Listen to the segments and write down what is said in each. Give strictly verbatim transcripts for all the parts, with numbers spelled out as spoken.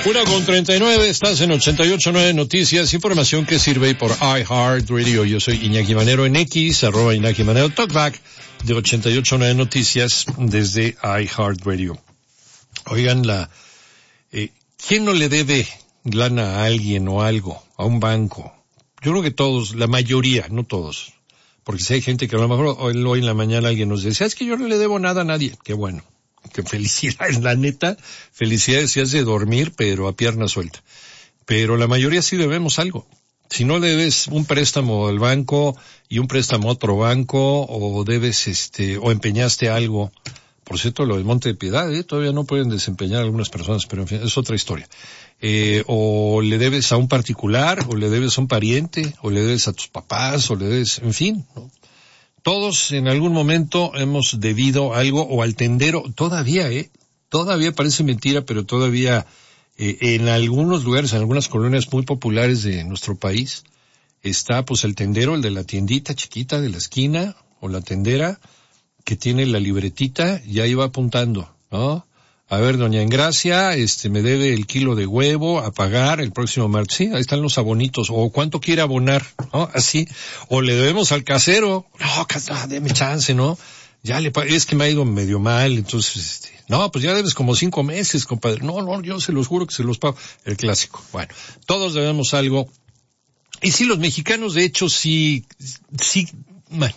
Una con treinta y nueve, estás en ochenta y ocho punto nueve Noticias, información que sirve por iHeartRadio. Yo soy Iñaki Manero en X, arroba Iñaki Manero, talkback de ochenta y ocho punto nueve Noticias desde iHeartRadio. Oigan, la, eh, ¿quién no le debe lana a alguien o algo, a un banco? Yo creo que todos, la mayoría, no todos. Porque si hay gente que a lo mejor hoy, hoy en la mañana alguien nos decía, es que yo no le debo nada a nadie. Qué bueno. Que felicidades, la neta, felicidades si has de dormir, pero a pierna suelta. Pero la mayoría sí debemos algo. Si no debes un préstamo al banco y un préstamo a otro banco, o debes, este, o empeñaste algo. Por cierto, lo del Monte de Piedad, ¿eh? Todavía no pueden desempeñar algunas personas, pero en fin, es otra historia. Eh, o le debes a un particular, o le debes a un pariente, o le debes a tus papás, o le debes, en fin, ¿no? Todos en algún momento hemos debido algo, o al tendero, todavía, eh, todavía parece mentira, pero todavía, eh, en algunos lugares, en algunas colonias muy populares de nuestro país, está pues el tendero, el de la tiendita chiquita de la esquina, o la tendera, que tiene la libretita, y ahí va apuntando, ¿no? A ver, doña Engracia, este, me debe el kilo de huevo a pagar el próximo martes. Sí, ahí están los abonitos. O cuánto quiere abonar, ¿no? Así. O le debemos al casero. No, casero, deme chance, ¿no? Ya le pa- es que me ha ido medio mal, entonces, este, no, pues ya debes como cinco meses, compadre. No, no, yo se los juro que se los pago. El clásico. Bueno, todos debemos algo. Y sí, los mexicanos, de hecho, sí, sí, bueno,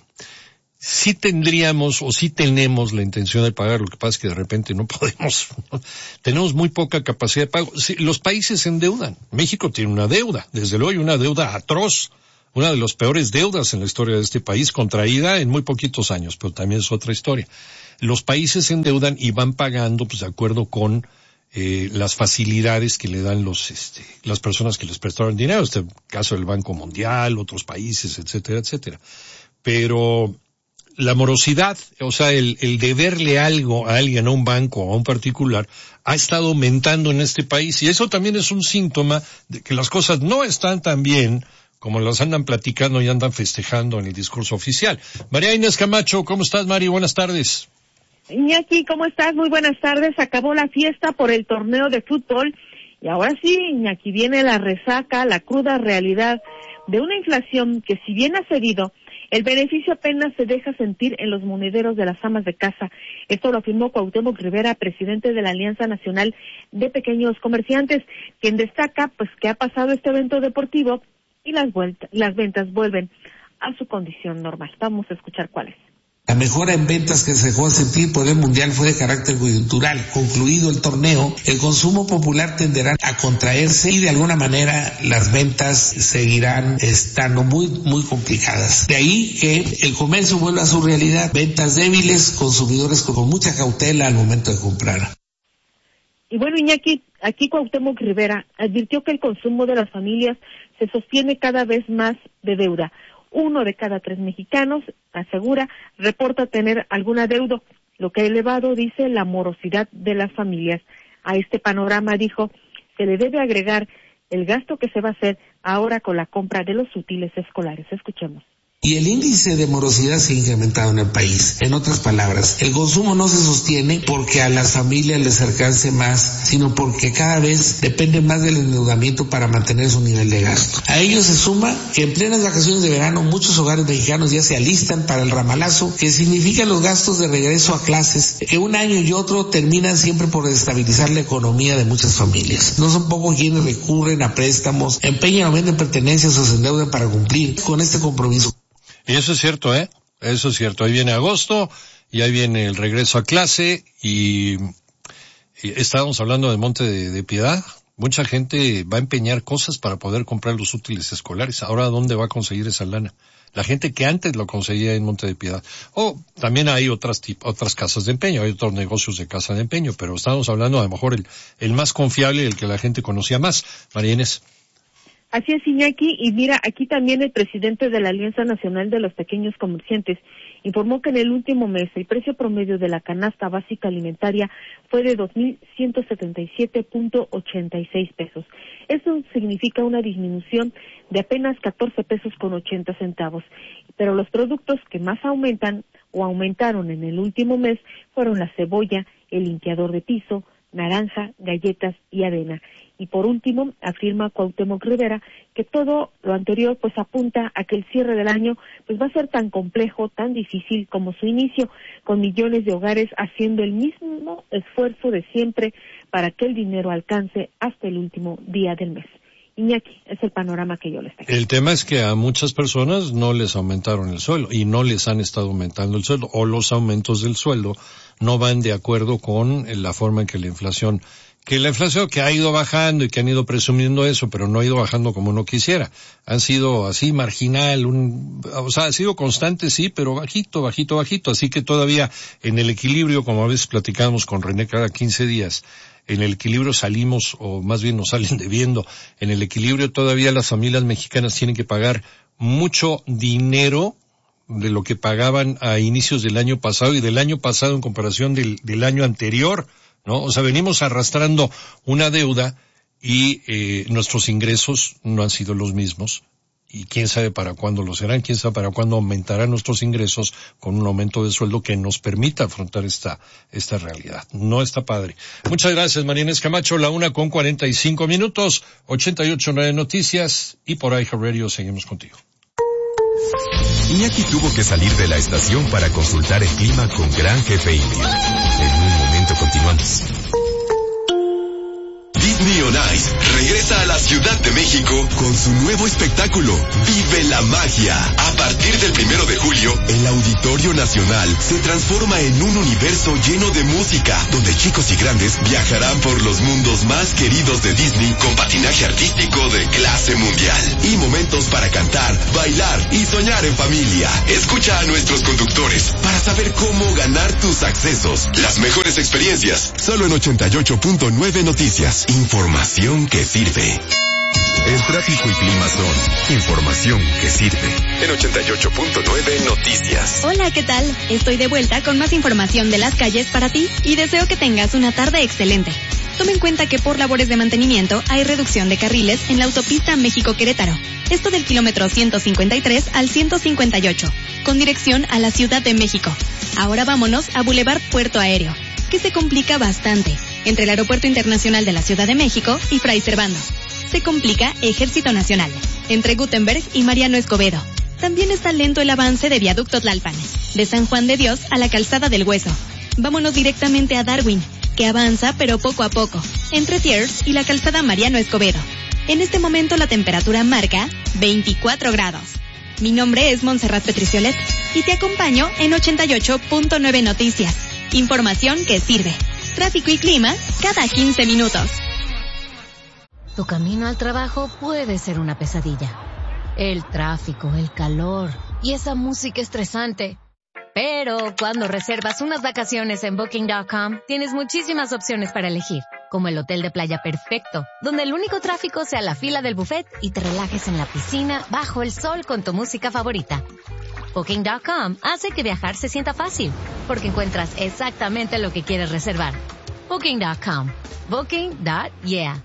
sí tendríamos o sí tenemos la intención de pagar, lo que pasa es que de repente no podemos, ¿no? Tenemos muy poca capacidad de pago. Sí, los países se endeudan. México tiene una deuda, desde luego, una deuda atroz, una de las peores deudas en la historia de este país, contraída en muy poquitos años, pero también es otra historia. Los países se endeudan y van pagando, pues, de acuerdo con eh, las facilidades que le dan los, este, las personas que les prestaron dinero, este caso del Banco Mundial, otros países, etcétera, etcétera. Pero la morosidad, o sea, el, el deberle algo a alguien, a un banco o a un particular, ha estado aumentando en este país, y eso también es un síntoma de que las cosas no están tan bien como las andan platicando y andan festejando en el discurso oficial. María Inés Camacho, ¿cómo estás, Mari? Buenas tardes. Iñaki, ¿cómo estás? Muy buenas tardes. Acabó la fiesta por el torneo de fútbol y ahora sí, Iñaki, viene la resaca, la cruda realidad de una inflación que, si bien ha cedido, el beneficio apenas se deja sentir en los monederos de las amas de casa. Esto lo afirmó Cuauhtémoc Rivera, presidente de la Alianza Nacional de Pequeños Comerciantes, quien destaca pues que ha pasado este evento deportivo y las, vuelta, las ventas vuelven a su condición normal. Vamos a escuchar cuáles. La mejora en ventas que se dejó sentir por el Mundial fue de carácter coyuntural. Concluido el torneo, el consumo popular tenderá a contraerse y de alguna manera las ventas seguirán estando muy, muy complicadas. De ahí que el comercio vuelva a su realidad, ventas débiles, consumidores con mucha cautela al momento de comprar. Y bueno, Iñaki, aquí Cuauhtémoc Rivera advirtió que el consumo de las familias se sostiene cada vez más de deuda. Uno de cada tres mexicanos, asegura, reporta tener algún adeudo, lo que ha elevado, dice, la morosidad de las familias. A este panorama, dijo, se le debe agregar el gasto que se va a hacer ahora con la compra de los útiles escolares. Escuchemos. Y el índice de morosidad se ha incrementado en el país. En otras palabras, el consumo no se sostiene porque a las familias les alcance más, sino porque cada vez depende más del endeudamiento para mantener su nivel de gasto. A ello se suma que en plenas vacaciones de verano muchos hogares mexicanos ya se alistan para el ramalazo, que significa los gastos de regreso a clases, que un año y otro terminan siempre por desestabilizar la economía de muchas familias. No son pocos quienes recurren a préstamos, empeñan o venden pertenencias o se endeudan para cumplir con este compromiso. Y eso es cierto, ¿eh? Eso es cierto. Ahí viene agosto, y ahí viene el regreso a clase, y, y estábamos hablando de Monte de, de Piedad. Mucha gente va a empeñar cosas para poder comprar los útiles escolares. Ahora, ¿dónde va a conseguir esa lana? La gente que antes lo conseguía en Monte de Piedad. O también hay otras tip, otras casas de empeño, hay otros negocios de casa de empeño, pero estamos hablando a lo mejor el, el más confiable y el que la gente conocía más. María Inés. Así es, Iñaki, y mira, aquí también el presidente de la Alianza Nacional de los Pequeños Comerciantes informó que en el último mes el precio promedio de la canasta básica alimentaria fue de dos mil ciento setenta y siete punto ochenta y seis pesos. Eso significa una disminución de apenas catorce pesos con ochenta centavos. Pero los productos que más aumentan o aumentaron en el último mes fueron la cebolla, el limpiador de piso, naranja, galletas y avena. Y por último, afirma Cuauhtémoc Rivera que todo lo anterior pues apunta a que el cierre del año pues va a ser tan complejo, tan difícil como su inicio, con millones de hogares haciendo el mismo esfuerzo de siempre para que el dinero alcance hasta el último día del mes. Iñaki, es el panorama que yo les tengo. El tema es que a muchas personas no les aumentaron el sueldo y no les han estado aumentando el sueldo, o los aumentos del sueldo no van de acuerdo con la forma en que la inflación que la inflación que ha ido bajando y que han ido presumiendo eso, pero no ha ido bajando como uno quisiera. Han sido así marginal, un, o sea, ha sido constante, sí, pero bajito, bajito, bajito. Así que todavía en el equilibrio, como a veces platicamos con René cada quince días, en el equilibrio salimos, o más bien nos salen debiendo. En el equilibrio todavía las familias mexicanas tienen que pagar mucho dinero de lo que pagaban a inicios del año pasado y del año pasado en comparación del, del año anterior, ¿no? O sea, venimos arrastrando una deuda y eh, nuestros ingresos no han sido los mismos. Y quién sabe para cuándo lo serán, quién sabe para cuándo aumentarán nuestros ingresos con un aumento de sueldo que nos permita afrontar esta esta realidad. No está padre. Muchas gracias, María Inés Camacho, la una con cuarenta y cinco minutos, ochenta y ocho punto nueve Noticias, y por iHeartRadio seguimos contigo. Iñaki tuvo que salir de la estación para consultar el clima con Gran Jefe Indio. En un momento continuamos. Disney on Ice regresa a la Ciudad de México con su nuevo espectáculo, Vive la Magia. A partir del primero de julio, el Auditorio Nacional se transforma en un universo lleno de música, donde chicos y grandes viajarán por los mundos más queridos de Disney con patinaje artístico de clase mundial y momentos para cantar, bailar y soñar en familia. Escucha a nuestros conductores para saber cómo ganar tus accesos. Las mejores experiencias, solo en ochenta y ocho punto nueve Noticias. Información que sirve. El tráfico y clima son información que sirve. En ochenta y ocho punto nueve Noticias. Hola, ¿qué tal? Estoy de vuelta con más información de las calles para ti y deseo que tengas una tarde excelente. Toma en cuenta que por labores de mantenimiento hay reducción de carriles en la autopista México-Querétaro. Esto del kilómetro ciento cincuenta y tres al ciento cincuenta y ocho, con dirección a la Ciudad de México. Ahora vámonos a Boulevard Puerto Aéreo, que se complica bastante, entre el Aeropuerto Internacional de la Ciudad de México y Fray Servando. Se complica Ejército Nacional, entre Gutenberg y Mariano Escobedo. También está lento el avance de Viaducto Tlalpan, de San Juan de Dios a la Calzada del Hueso. Vámonos directamente a Darwin, que avanza pero poco a poco, entre Thiers y la Calzada Mariano Escobedo. En este momento la temperatura marca veinticuatro grados. Mi nombre es Montserrat Petriciolet y te acompaño en ochenta y ocho punto nueve Noticias. Información que sirve. Tráfico y clima cada quince minutos. Tu camino al trabajo puede ser una pesadilla. El tráfico, el calor y esa música estresante. Pero cuando reservas unas vacaciones en Booking punto com, tienes muchísimas opciones para elegir, como el hotel de playa perfecto, donde el único tráfico sea la fila del buffet y te relajes en la piscina bajo el sol con tu música favorita. Booking punto com hace que viajar se sienta fácil, porque encuentras exactamente lo que quieres reservar. Booking punto com. Booking punto yeah.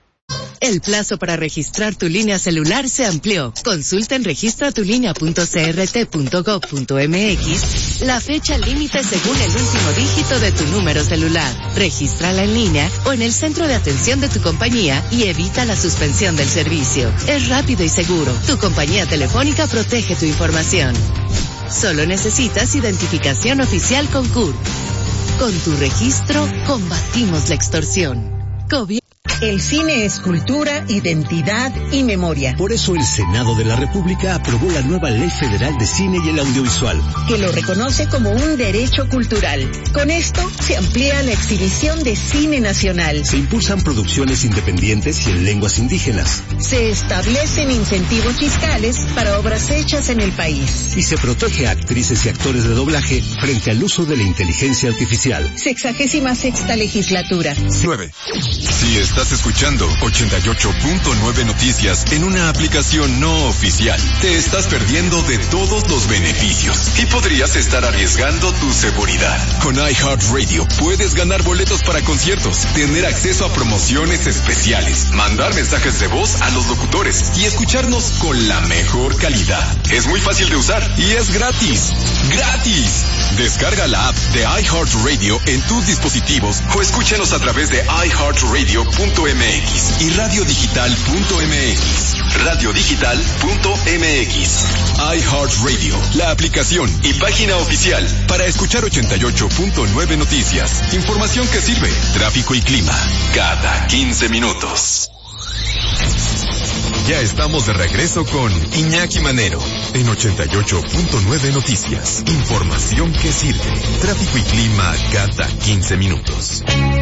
El plazo para registrar tu línea celular se amplió. Consulta en registra tu línea punto c r t punto gov punto m x la fecha límite según el último dígito de tu número celular. Regístrala en línea o en el centro de atención de tu compañía y evita la suspensión del servicio. Es rápido y seguro. Tu compañía telefónica protege tu información. Solo necesitas identificación oficial con C U R. Con tu registro, combatimos la extorsión. Cobi- El cine es cultura, identidad y memoria. Por eso el Senado de la República aprobó la nueva Ley Federal de Cine y el Audiovisual, que lo reconoce como un derecho cultural. Con esto se amplía la exhibición de cine nacional. Se impulsan producciones independientes y en lenguas indígenas. Se establecen incentivos fiscales para obras hechas en el país. Y se protege a actrices y actores de doblaje frente al uso de la inteligencia artificial. Sexagésima sexta legislatura. nueve. Si estás escuchando ochenta y ocho punto nueve Noticias en una aplicación no oficial, te estás perdiendo de todos los beneficios y podrías estar arriesgando tu seguridad. Con iHeartRadio puedes ganar boletos para conciertos, tener acceso a promociones especiales, mandar mensajes de voz a los locutores y escucharnos con la mejor calidad. Es muy fácil de usar y es gratis. ¡Gratis! Descarga la app de iHeartRadio en tus dispositivos o escúchanos a través de i heart radio punto punto m x y radiodigital punto m x. radiodigital punto m x. iHeartRadio, la aplicación y página oficial para escuchar ochenta y ocho punto nueve Noticias. Información que sirve, tráfico y clima, cada quince minutos. Ya estamos de regreso con Iñaki Manero en ochenta y ocho punto nueve Noticias. Información que sirve, tráfico y clima cada quince minutos.